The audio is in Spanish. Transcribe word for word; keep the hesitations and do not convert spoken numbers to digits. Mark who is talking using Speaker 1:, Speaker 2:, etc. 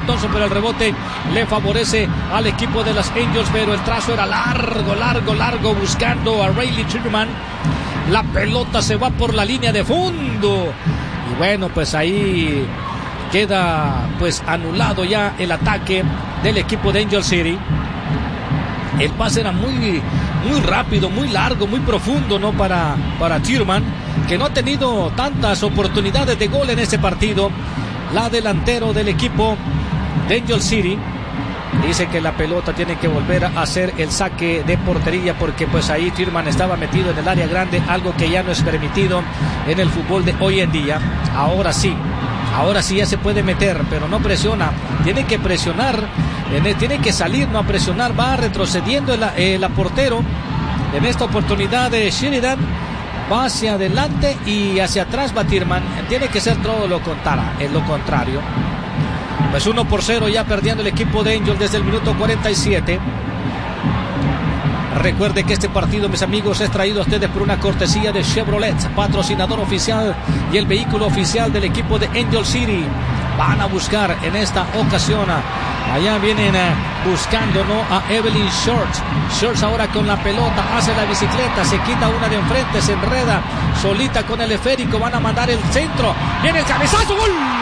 Speaker 1: Thompson, pero el rebote le favorece al equipo de los Angels, pero el trazo era largo, largo, largo, buscando a Riley Tillman. La pelota se va por la línea de fondo. Y bueno, pues ahí queda pues anulado ya el ataque del equipo de Angel City. El pase era muy, muy rápido, muy largo, muy profundo, ¿no? Para, para Tillman, que no ha tenido tantas oportunidades de gol en este partido. La delantero del equipo de Angel City dice que la pelota tiene que volver a hacer el saque de portería, porque pues ahí Tillman estaba metido en el área grande, algo que ya no es permitido en el fútbol de hoy en día. Ahora sí, ahora sí ya se puede meter, pero no presiona, tiene que presionar, tiene que salir, no a presionar, va retrocediendo el, el portero. En esta oportunidad de Sheridan va hacia adelante y hacia atrás va Tillman, tiene que ser todo lo contrario, es lo contrario. Pues uno por cero ya perdiendo el equipo de Angel desde el minuto cuarenta y siete. Recuerde que este partido, mis amigos, es traído a ustedes por una cortesía de Chevrolet, patrocinador oficial y el vehículo oficial del equipo de Angel City. Van a buscar en esta ocasión, allá vienen buscando, ¿no?, a Evelyn Shorts. Shorts ahora con la pelota, hace la bicicleta, se quita una de enfrente, se enreda solita con el esférico, van a mandar el centro, viene el cabezazo, ¡gol!